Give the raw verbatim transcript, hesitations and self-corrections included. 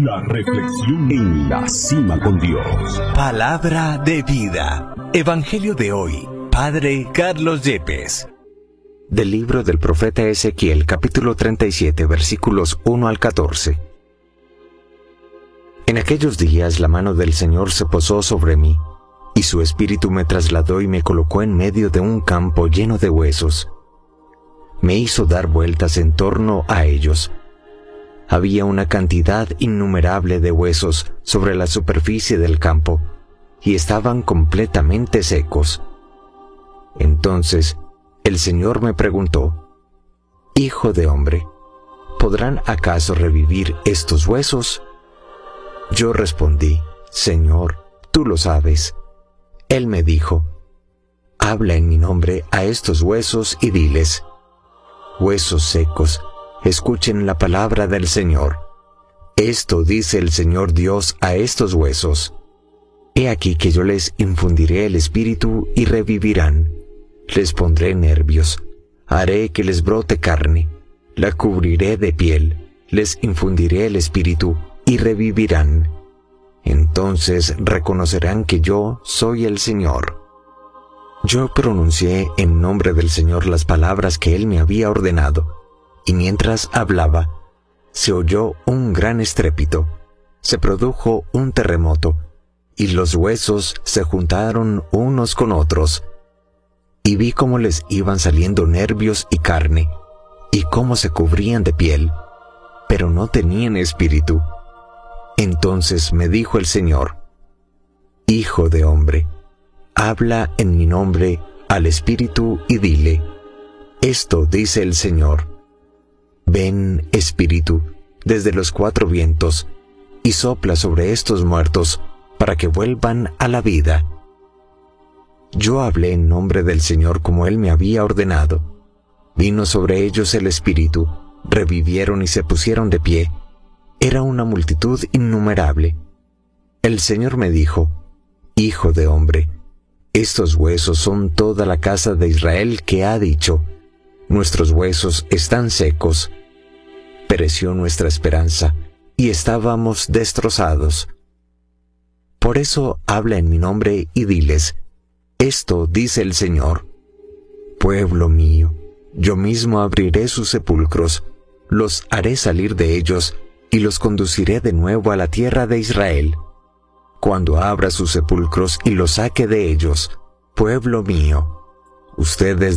La reflexión en la cima con Dios. Palabra de vida. Evangelio de hoy. Padre Carlos Yepes. Del libro del profeta Ezequiel, capítulo treinta y siete, versículos uno al catorce. En aquellos días la mano del Señor se posó sobre mí, y su espíritu me trasladó y me colocó en medio de un campo lleno de huesos. Me hizo dar vueltas en torno a ellos. Había una cantidad innumerable de huesos sobre la superficie del campo, y estaban completamente secos. Entonces el Señor me preguntó: Hijo de hombre, ¿podrán acaso revivir estos huesos? Yo respondí: Señor, tú lo sabes. Él me dijo: Habla en mi nombre a estos huesos y diles: Huesos secos, escuchen la palabra del Señor. Esto dice el Señor Dios a estos huesos: He aquí que yo les infundiré el espíritu y revivirán. Les pondré nervios, haré que les brote carne, la cubriré de piel, les infundiré el espíritu y revivirán. Entonces reconocerán que yo soy el Señor. Yo pronuncié en nombre del Señor las palabras que Él me había ordenado, y mientras hablaba, se oyó un gran estrépito, se produjo un terremoto, y los huesos se juntaron unos con otros. Y vi cómo les iban saliendo nervios y carne, y cómo se cubrían de piel, pero no tenían espíritu. Entonces me dijo el Señor: Hijo de hombre, habla en mi nombre al espíritu y dile: Esto dice el Señor: Ven, espíritu, desde los cuatro vientos, y sopla sobre estos muertos, para que vuelvan a la vida. Yo hablé en nombre del Señor como Él me había ordenado. Vino sobre ellos el espíritu, revivieron y se pusieron de pie. Era una multitud innumerable. El Señor me dijo: Hijo de hombre, estos huesos son toda la casa de Israel que ha dicho: Nuestros huesos están secos. Pereció nuestra esperanza, y estábamos destrozados. Por eso habla en mi nombre y diles: Esto dice el Señor: Pueblo mío, yo mismo abriré sus sepulcros, los haré salir de ellos, y los conduciré de nuevo a la tierra de Israel. Cuando abra sus sepulcros y los saque de ellos, pueblo mío, ustedes